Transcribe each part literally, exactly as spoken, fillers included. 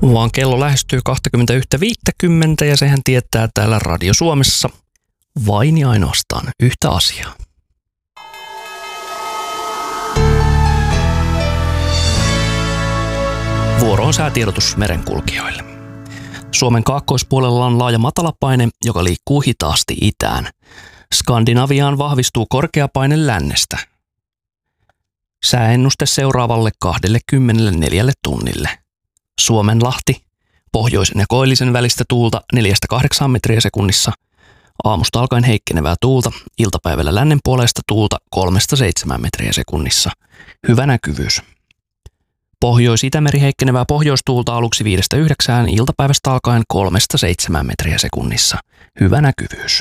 vaan kello lähestyy kaksikymmentäyksi viisikymmentä ja sehän tietää täällä Radio Suomessa vain ja ainoastaan yhtä asiaa. Vuoro on säätiedotus merenkulkijoille. Suomen kaakkoispuolella on laaja matalapaine, joka liikkuu hitaasti itään. Skandinaviaan vahvistuu korkeapaine lännestä. Sääennuste seuraavalle kaksikymmentäneljä tunnille. Suomenlahti, pohjoisen ja koillisen välistä tuulta neljästä kahdeksaan metriä sekunnissa. Aamusta alkaen heikkenevää tuulta, iltapäivällä lännen puoleista tuulta kolmesta seitsemään metriä sekunnissa. Hyvä näkyvyys. Pohjois-Itämeri heikkenevää pohjoistuulta aluksi viidestä yhdeksään, iltapäivästä alkaen kolmesta seitsemään metriä sekunnissa. Hyvä näkyvyys.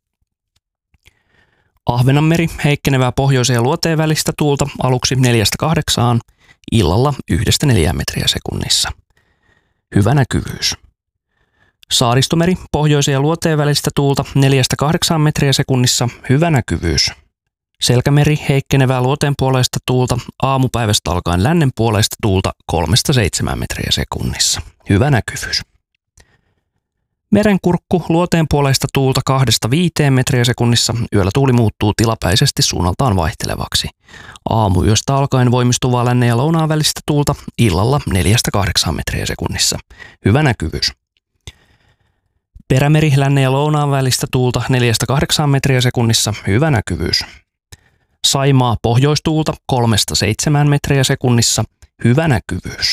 Ahvenanmeri heikkenevää pohjoisen ja luoteen välistä tuulta aluksi neljästä kahdeksaan, illalla yhdestä neljään metriä sekunnissa. Hyvä näkyvyys. Saaristomeri pohjoisen ja luoteen välistä tuulta neljästä kahdeksaan metriä sekunnissa. Hyvä näkyvyys. Selkämeri heikkenevää luoteen puoleista tuulta aamupäivästä alkaen lännen puoleista tuulta kolmesta seitsemään metriä sekunnissa. Hyvä näkyvyys. Merenkurkku luoteen puoleista tuulta kahdesta viiteen metriä sekunnissa. Yöllä tuuli muuttuu tilapäisesti suunnaltaan vaihtelevaksi. Aamuyöstä alkaen voimistuvaa lännen ja lounaan välistä tuulta illalla neljästä kahdeksaan metriä sekunnissa. Hyvä näkyvyys. Perämeri lännen ja lounaan välistä tuulta neljästä kahdeksaan metriä sekunnissa. Hyvä näkyvyys. Saimaa pohjoistuulta kolmesta seitsemään metriä sekunnissa. Hyvä näkyvyys.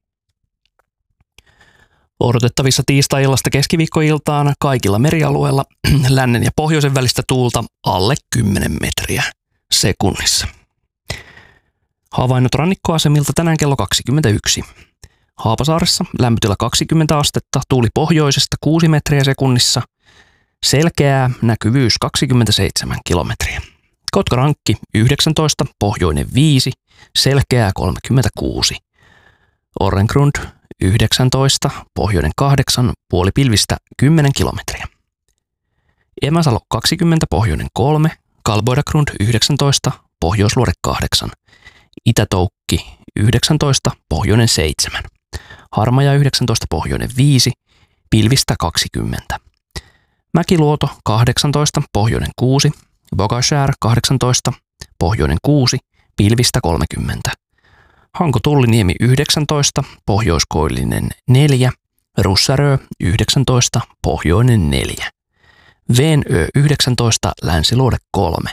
Odotettavissa tiistai-illasta keskiviikkoiltaan kaikilla merialueilla lännen ja pohjoisen välistä tuulta alle kymmenen metriä sekunnissa. Havainnot rannikkoasemilta tänään kello kaksikymmentäyksi. Haapasaaressa lämpötila kaksikymmentä astetta, tuuli pohjoisesta kuusi metriä sekunnissa. Selkeää, näkyvyys kaksikymmentäseitsemän kilometriä. Kotkarankki yhdeksäntoista, pohjoinen viisi, selkeää kolmekymmentäkuusi. Orrengrund yhdeksäntoista, pohjoinen kahdeksan, puolipilvistä kymmenen kilometriä. Emäsalo kaksikymmentä, pohjoinen kolme, Kalboidagrund yhdeksäntoista, pohjoisluode kahdeksan. Itätoukki yhdeksäntoista, pohjoinen seitsemän. Harmaja yhdeksäntoista, pohjoinen viisi, pilvistä kaksikymmentä. Mäkiluoto kahdeksantoista, pohjoinen kuusi, Bogashär kahdeksantoista, pohjoinen kuusi, pilvistä kolmekymmentä. Hanko-Tulliniemi yhdeksäntoista, pohjoiskoillinen neljä, Russarö yhdeksäntoista, pohjoinen neljä. Veenö yhdeksäntoista, länsiluode kolme.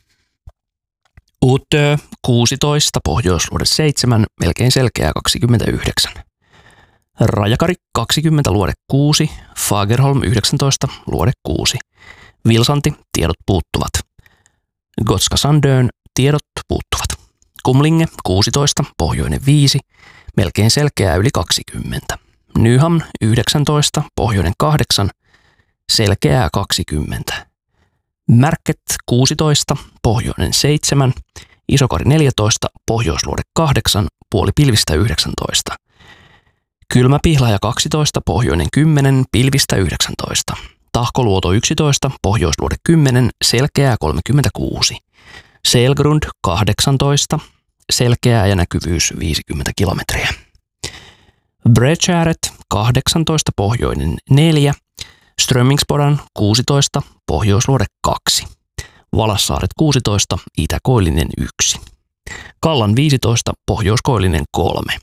Uutö kuusitoista, pohjoisluode seitsemän, melkein selkeää kaksikymmentäyhdeksän. Rajakari kaksikymmentä, luode kuusi, Fagerholm yhdeksäntoista, luode kuusi. Vilsanti, tiedot puuttuvat. Gotska Sandön, tiedot puuttuvat. Kumlinge kuusitoista, pohjoinen viisi, melkein selkeää yli kaksikymmentä. Nyhamn yhdeksäntoista, pohjoinen kahdeksan, selkeää kaksikymmentä. Märket kuusitoista, pohjoinen seitsemän, Isokari neljätoista, pohjoisluode kahdeksan, puoli pilvistä yhdeksäntoista. Kylmäpihlaja kaksitoista, pohjoinen kymmenen, pilvistä yhdeksäntoista. Tahkoluoto yksitoista, pohjoisluode kymmenen, selkeää kolmekymmentäkuusi. Selgrund kahdeksantoista, selkeää ja näkyvyys viisikymmentä kilometriä. Bredgäret kahdeksantoista, pohjoinen neljä, Strömmingsbodan kuusitoista, pohjoisluode kaksi. Valassaaret kuusitoista, itäkoillinen yksi. Kallan viisitoista, pohjoiskoillinen kolme.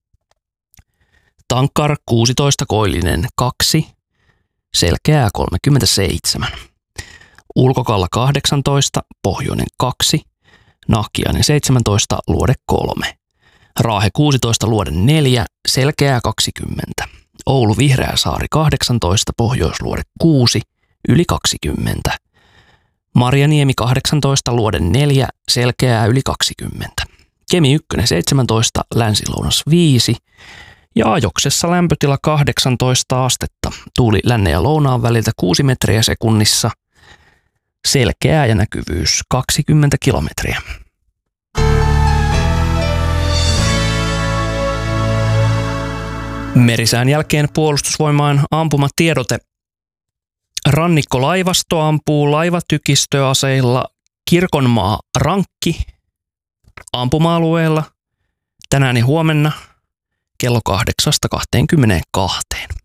Tankkar kuusitoista, koillinen kaksi, selkeää kolmekymmentäseitsemän. Ulkokalla kahdeksantoista, pohjoinen kaksi, Nahkiainen seitsemäntoista, luode kolme. Raahe kuusitoista, luode neljä, selkeää kaksikymmentä. Oulu Vihreäsaari kahdeksantoista, pohjoisluode kuusi, yli kaksikymmentä. Marjaniemi kahdeksantoista, luode neljä, selkeää yli kaksikymmentä. Kemi yksi seitsemäntoista, länsilounas viisi. Ja Ajoksessa lämpötila kahdeksantoista astetta, tuuli lännen ja lounaan väliltä kuusi metriä sekunnissa, selkeää ja näkyvyys kaksikymmentä kilometriä. Merisään jälkeen puolustusvoimaan ampumatiedote. Rannikkolaivasto ampuu laivatykistöaseilla Kirkonmaa Rankki ampuma-alueella tänään ja huomenna kello kahdeksasta kaksikymmentäkaksi.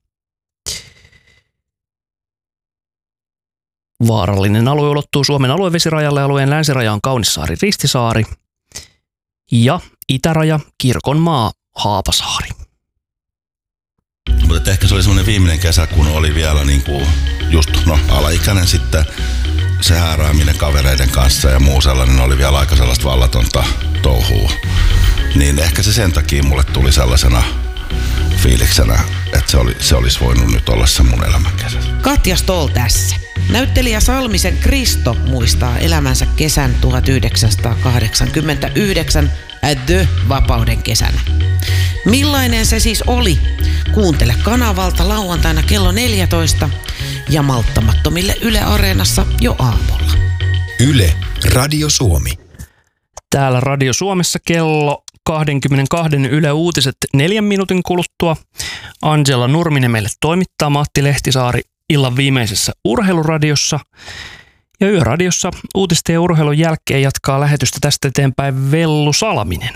Vaarallinen alue ulottuu Suomen aluevesirajalle. Alueen länsiraja on Kaunissaari Ristisaari ja itäraja Kirkonmaa Haapasaari. Mutta ehkä se oli semmoinen viimeinen kesä, kun oli vielä niin kuin just no, alaikäinen sitten. Se häärääminen kavereiden kanssa ja muu sellainen oli vielä aika sellaista vallatonta touhua. Niin ehkä se sen takia mulle tuli sellaisena fiiliksenä, että se, oli, se olisi voinut nyt olla se mun elämän kesä. Katja Stoll tässä. Näyttelijä Salmisen Kristo muistaa elämänsä kesän tuhatyhdeksänsataakahdeksankymmentäyhdeksän The Vapauden kesänä. Millainen se siis oli? Kuuntele kanavalta lauantaina kello neljätoista ja malttamattomille Yle Areenassa jo aamulla. Yle, Radio Suomi. Täällä Radio Suomessa kello kaksikymmentäkaksi Yle Uutiset neljän minuutin kuluttua. Angela Nurminen meille toimittaa, Matti Lehtisaari illan viimeisessä urheiluradiossa. Ja Yöradiossa uutisten ja urheilun jälkeen jatkaa lähetystä tästä eteenpäin Vellu Salminen.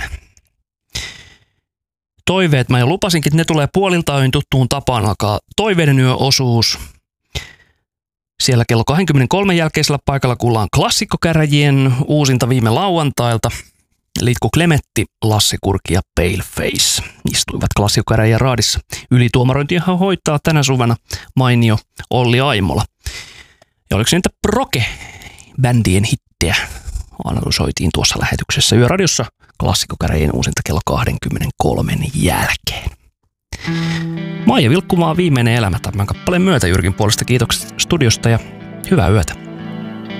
Toiveet, mä jo lupasinkin, että ne tulee puolilta öin tuttuun tapaan, alkaa toiveiden yöosuus. Siellä kello kaksikymmentäkolme jälkeisellä paikalla kuullaan klassikkokäräjien uusinta viime lauantailta. Litku Klemetti, Lasse Kurki ja Paleface istuivat klassikkokäräjien raadissa. Ylituomarointiahan hoitaa tänä suvena mainio Olli Aimola. Ja oliko se niitä proke-bändien hittejä? Analysoitiin tuossa lähetyksessä Yöradiossa klassikkokäräjien uusinta kello kaksikymmentäkolme jälkeen. Maija Vilkkumaa, Viimeinen elämä tämän kappaleen myötä Jyrkin puolesta kiitokset studiosta ja hyvää yötä.